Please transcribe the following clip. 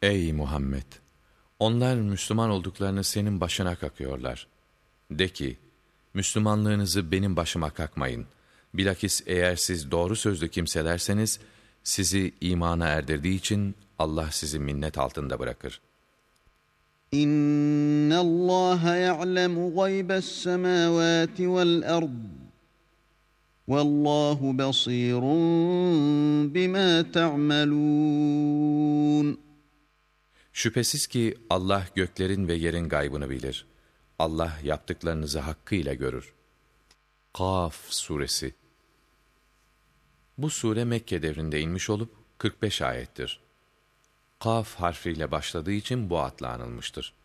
Ey Muhammed! Onlar Müslüman olduklarını senin başına kakıyorlar. De ki, Müslümanlığınızı benim başıma kakmayın. Bilakis eğer siz doğru sözlü kimselerseniz, sizi imana erdirdiği için Allah sizi minnet altında bırakır. İnna Allah ya'lemu gaybes semavati vel ard. Vallahu basirun bima ta'malun. Şüphesiz ki Allah göklerin ve yerin gaybını bilir. Allah yaptıklarınızı hakkıyla görür. Kaf suresi. Bu sure Mekke devrinde inmiş olup 45 ayettir. Kaf harfiyle başladığı için bu adla anılmıştır.